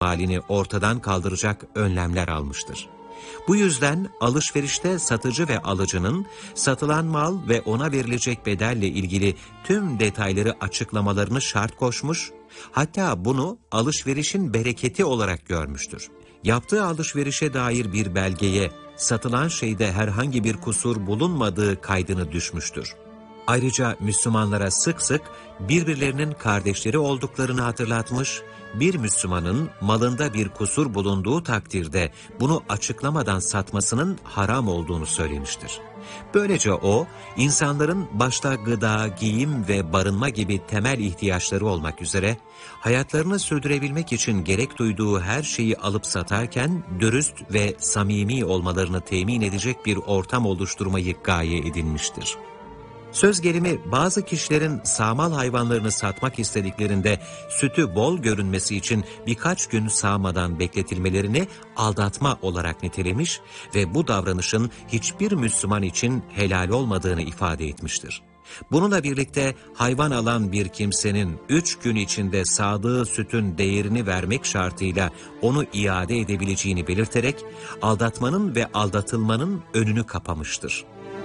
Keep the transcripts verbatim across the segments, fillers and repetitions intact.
halini ortadan kaldıracak önlemler almıştır. Bu yüzden alışverişte satıcı ve alıcının satılan mal ve ona verilecek bedelle ilgili tüm detayları açıklamalarını şart koşmuş, hatta bunu alışverişin bereketi olarak görmüştür. Yaptığı alışverişe dair bir belgeye satılan şeyde herhangi bir kusur bulunmadığı kaydını düşmüştür. Ayrıca Müslümanlara sık sık birbirlerinin kardeşleri olduklarını hatırlatmış, bir Müslümanın malında bir kusur bulunduğu takdirde bunu açıklamadan satmasının haram olduğunu söylemiştir. Böylece o, insanların başta gıda, giyim ve barınma gibi temel ihtiyaçları olmak üzere, hayatlarını sürdürebilmek için gerek duyduğu her şeyi alıp satarken dürüst ve samimi olmalarını temin edecek bir ortam oluşturmayı gaye edinmiştir. Söz gelimi bazı kişilerin sağmal hayvanlarını satmak istediklerinde sütü bol görünmesi için birkaç gün sağmadan bekletilmelerini aldatma olarak nitelemiş ve bu davranışın hiçbir Müslüman için helal olmadığını ifade etmiştir. Bununla birlikte hayvan alan bir kimsenin üç gün içinde sağdığı sütün değerini vermek şartıyla onu iade edebileceğini belirterek aldatmanın ve aldatılmanın önünü kapamıştır.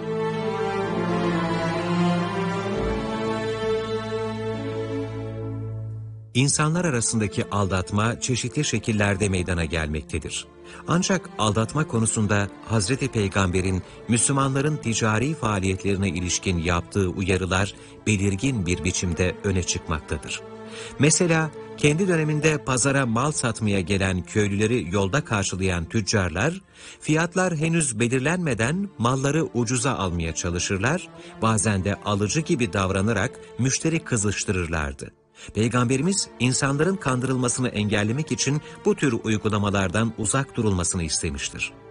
İnsanlar arasındaki aldatma çeşitli şekillerde meydana gelmektedir. Ancak aldatma konusunda Hazreti Peygamber'in Müslümanların ticari faaliyetlerine ilişkin yaptığı uyarılar belirgin bir biçimde öne çıkmaktadır. Mesela kendi döneminde pazara mal satmaya gelen köylüleri yolda karşılayan tüccarlar, fiyatlar henüz belirlenmeden malları ucuza almaya çalışırlar, bazen de alıcı gibi davranarak müşteri kızıştırırlardı. Peygamberimiz insanların kandırılmasını engellemek için bu tür uygulamalardan uzak durulmasını istemiştir.